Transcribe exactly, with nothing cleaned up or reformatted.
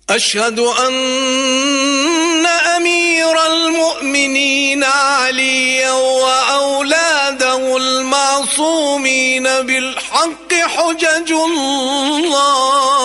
أشهد أن أمير المؤمنين عليا وأولاده المعصومين بالحق حجج الله